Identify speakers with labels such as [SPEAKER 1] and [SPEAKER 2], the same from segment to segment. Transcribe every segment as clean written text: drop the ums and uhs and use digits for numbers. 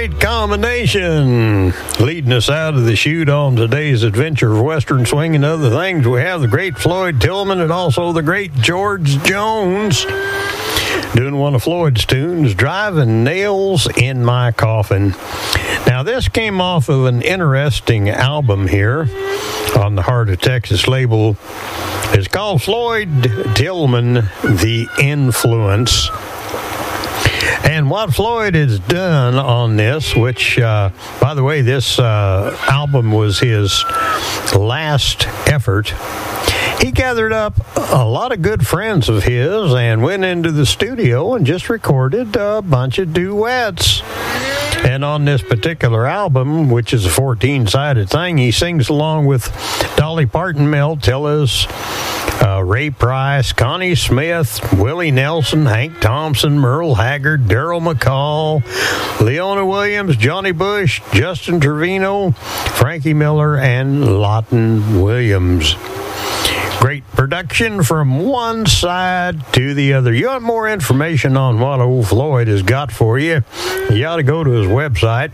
[SPEAKER 1] great combination. Leading us out of the chute on today's adventure of Western Swing and other things, we have the great Floyd Tillman and also the great George Jones doing one of Floyd's tunes, Driving Nails in My Coffin. Now, this came off of an interesting album here on the Heart of Texas label. It's called Floyd Tillman, The Influence. And what Floyd has done on this, which, by the way, this album was his last effort, he gathered up a lot of good friends of his and went into the studio and just recorded a bunch of duets. And on this particular album, which is a 14-sided thing, he sings along with Dolly Parton, Mel Tillis, Ray Price, Connie Smith, Willie Nelson, Hank Thompson, Merle Haggard, Daryl McCall, Leona Williams, Johnny Bush, Justin Trevino, Frankie Miller, and Lawton Williams. Great production from one side to the other. You want more information on what old Floyd has got for you, you ought to go to his website,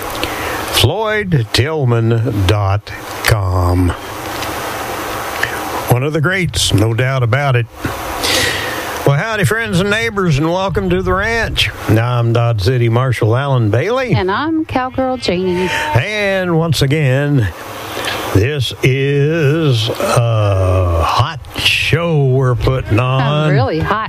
[SPEAKER 1] floydtillman.com. One of the greats, no doubt about it. Well, howdy, friends and neighbors, and welcome to the ranch. Now, I'm Dodge City Marshal Alan Bailey.
[SPEAKER 2] And I'm Cowgirl Janie.
[SPEAKER 1] And once again, this is a hot show we're putting on.
[SPEAKER 2] Really hot.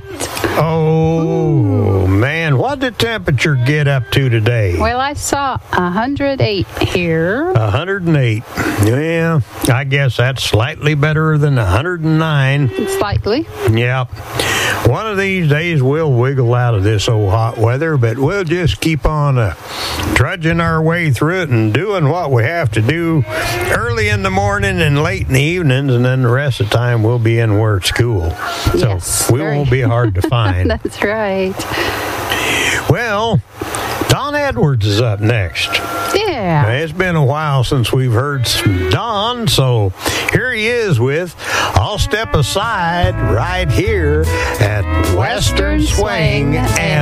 [SPEAKER 1] Oh, man. What did temperature get up to today?
[SPEAKER 2] Well, I saw 108 here.
[SPEAKER 1] 108. Yeah, I guess that's slightly better than 109.
[SPEAKER 2] Slightly.
[SPEAKER 1] Yeah. One of these days we'll wiggle out of this old hot weather, but we'll just keep on trudging our way through it and doing what we have to do early in the morning and late in the evenings, and then the rest of the time we'll be in where it's cool. So
[SPEAKER 2] yes,
[SPEAKER 1] we won't be hard to find.
[SPEAKER 2] That's right.
[SPEAKER 1] Well, Don Edwards is up next.
[SPEAKER 2] Yeah.
[SPEAKER 1] It's been a while since we've heard Don, so here he is with I'll Step Aside right here at Western Swing and